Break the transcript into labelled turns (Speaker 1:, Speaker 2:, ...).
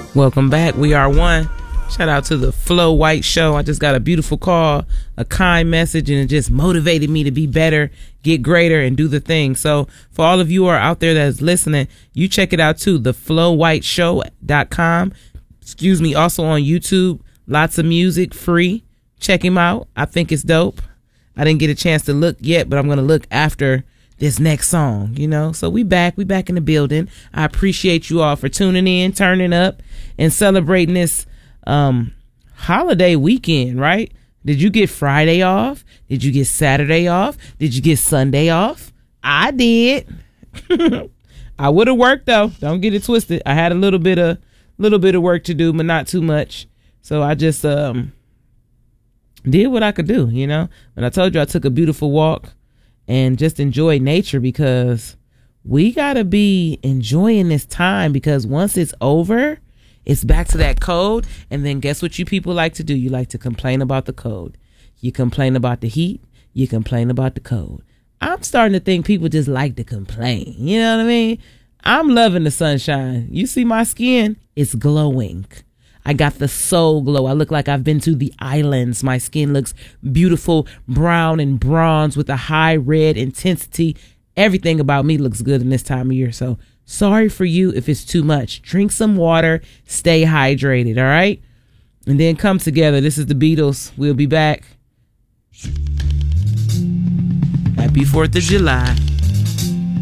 Speaker 1: Welcome back. We are one. Shout out to the Flo White Show. I just got a beautiful call, a kind message, and it just motivated me to be better, get greater, and do the thing. So for all of you who are out there that's listening, you check it out too, theflowwhiteshow.com. Excuse me. Also on YouTube, lots of music, free. Check him out. I think it's dope. I didn't get a chance to look yet, but I'm going to look after this next song, you know. So we back in the building. I appreciate you all for tuning in, turning up, and celebrating this holiday weekend, right? Did you get Friday off? Did you get Saturday off? Did you get Sunday off? I did. I would have worked though. Don't get it twisted. I had a little bit of work to do, but not too much. So I just did what I could do, you know. But I told you I took a beautiful walk and just enjoy nature, because we gotta be enjoying this time, because once it's over, it's back to that code. And then guess what you people like to do? You like to complain about the code. You complain about the heat. You complain about the code. I'm starting to think people just like to complain. You know what I mean? I'm loving the sunshine. You see my skin? It's glowing. I got the soul glow. I look like I've been to the islands. My skin looks beautiful, brown and bronze with a high red intensity. Everything about me looks good in this time of year. So sorry for you if it's too much. Drink some water. Stay hydrated, all right? And then come together. This is the Beatles. We'll be back. Happy 4th of July.